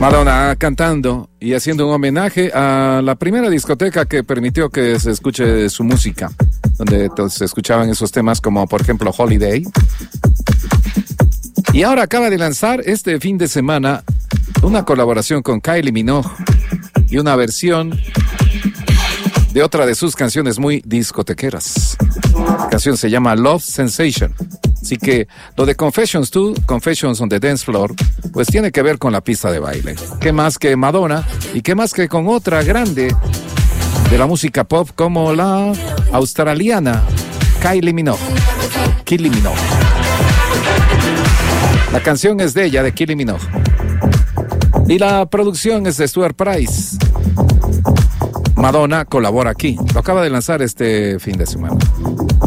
Madonna cantando y haciendo un homenaje a la primera discoteca que permitió que se escuche su música, donde se escuchaban esos temas como por ejemplo Holiday. Y ahora acaba de lanzar este fin de semana una colaboración con Kylie Minogue y una versión de otra de sus canciones muy discotequeras. La canción se llama Love Sensation. Así que lo de Confessions 2, Confessions on the Dance Floor, pues tiene que ver con la pista de baile. ¿Qué más que Madonna? Y qué más que con otra grande de la música pop como la australiana Kylie Minogue. Kylie Minogue. La canción es de ella, de Kylie Minogue. Y la producción es de Stuart Price. Madonna colabora aquí. Lo acaba de lanzar este fin de semana.